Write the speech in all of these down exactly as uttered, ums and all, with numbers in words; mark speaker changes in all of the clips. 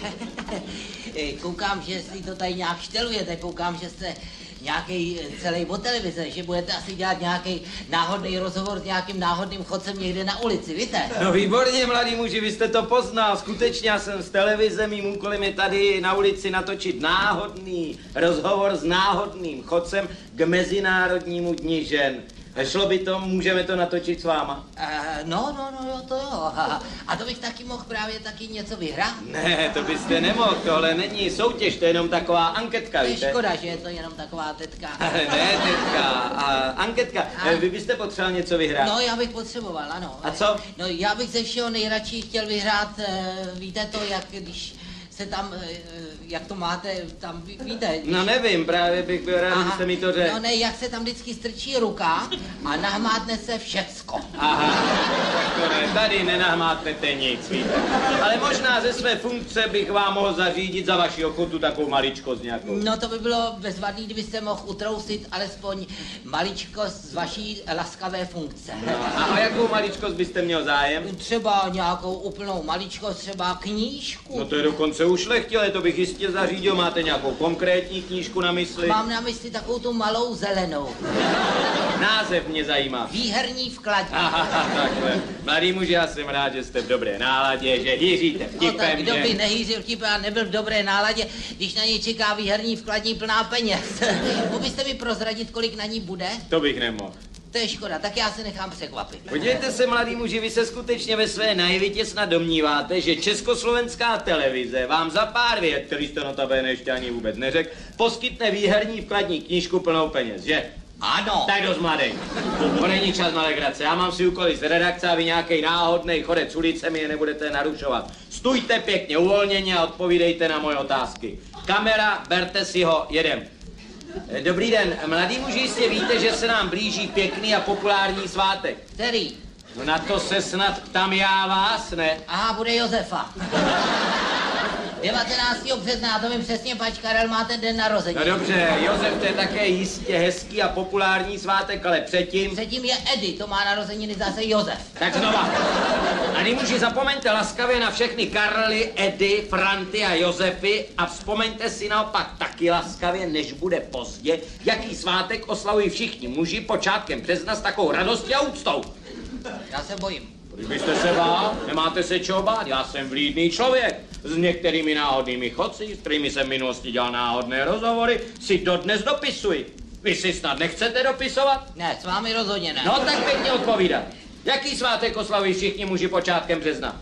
Speaker 1: Koukám, že si to tady nějak štelujete, koukám, že jste nějaký celý o televize, že budete asi dělat nějaký náhodný rozhovor s nějakým náhodným chodcem někde na ulici, víte?
Speaker 2: No výborně, mladý muži, vy jste to poznal. Skutečně já jsem z televize, mým úkolem je tady na ulici natočit náhodný rozhovor s náhodným chodcem k Mezinárodnímu dni žen. Šlo by to, můžeme to natočit s váma?
Speaker 1: Uh, no, no, no, jo, to jo. A to bych taky mohl právě taky něco vyhrát?
Speaker 2: Ne, to byste nemohl, tohle není soutěž, to je jenom taková anketka,
Speaker 1: víte?
Speaker 2: víte?
Speaker 1: Je škoda, že je to jenom taková tetka.
Speaker 2: Ne, tetka, a anketka. A... Vy byste potřeboval něco vyhrát?
Speaker 1: No, já bych potřeboval, ano.
Speaker 2: A co?
Speaker 1: No, já bych ze všeho nejradši chtěl vyhrát, víte to, jak když se tam, jak to máte, tam, víte? Když...
Speaker 2: No nevím, právě bych byl rád, že jste mi to řekl.
Speaker 1: No ne, jak se tam vždycky strčí ruka a nahmátne se všecko.
Speaker 2: Aha, tak to ne, tady nenahmátnete nic, víte. Ale možná ze své funkce bych vám mohl zařídit za vaši ochotu takovou maličkost nějakou.
Speaker 1: No to by bylo bezvadný, kdybyste mohl utrousit alespoň maličkost z vaší laskavé funkce.
Speaker 2: No, a o jakou maličkost byste měl zájem?
Speaker 1: Třeba nějakou úplnou maličkost, třeba knížku.
Speaker 2: No to je dokonce ušlechtilé, to bych jistě zařídil. Máte nějakou konkrétní knížku na mysli?
Speaker 1: Mám na mysli takovou tu malou zelenou.
Speaker 2: Název mě zajímá.
Speaker 1: Výherní vkladní.
Speaker 2: Aha, takhle. Mladý muži, já jsem rád, že jste v dobré náladě, že hýříte vtipem,
Speaker 1: no, tak kdo
Speaker 2: že...
Speaker 1: by nehýřil vtipem a nebyl v dobré náladě, když na něj čeká výherní vkladní plná peněz. Mohl byste mi prozradit, kolik na ní bude?
Speaker 2: To bych nemohl.
Speaker 1: To je škoda, tak já se nechám překvapit.
Speaker 2: Podívejte se, mladý muži, vy se skutečně ve své naivitě snad domníváte, že československá televize vám za pár vět, který jste notabene ještě ani vůbec neřekl, poskytne výherní vkladní knížku plnou peněz, že?
Speaker 1: Ano.
Speaker 2: Tak dost mladý. To není čas na legrace. Já mám si úkoly z redakce a vy nějaký náhodnej chodec ulice mi je nebudete narušovat. Stůjte pěkně uvolněně a odpovídejte na moje otázky. Kamera, berte si ho, jedem. Dobrý den, mladý muži, jistě víte, že se nám blíží pěkný a populární svátek.
Speaker 1: Který?
Speaker 2: No na to se snad ptám já vás, ne?
Speaker 1: Aha, bude Josefa. devatenáctého března, to vím přesně, pač Karel má ten den narození.
Speaker 2: No dobře, Josef, to je také jistě hezký a populární svátek, ale předtím...
Speaker 1: Předtím je Edy, to má narozeniny zase Josef.
Speaker 2: Tak znova. Mladý muži, zapomeňte laskavě na všechny Karly, Edy, Franty a Josefy a vzpomeňte si naopak taky laskavě, než bude pozdě, jaký svátek oslavují všichni muži počátkem března s takovou radostí a úctou.
Speaker 1: Já se bojím.
Speaker 2: Když byste se bál, nemáte se čeho bát, já jsem vlídný člověk. S některými náhodnými chodci, s kterými jsem v minulosti dělal náhodné rozhovory, si dodnes dopisuji. Vy si snad nechcete dopisovat?
Speaker 1: Ne, s vámi rozhodně ne.
Speaker 2: No tak pěkně odpovídat. Jaký svátek oslavují všichni muži počátkem března?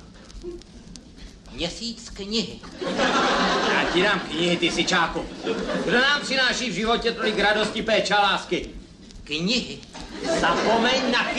Speaker 1: Měsíc knihy.
Speaker 2: Já ti dám knihy, ty sičáku. Kdo nám přináší v životě tolik radosti, péče a lásky?
Speaker 1: Knihy.
Speaker 2: Zapomeň na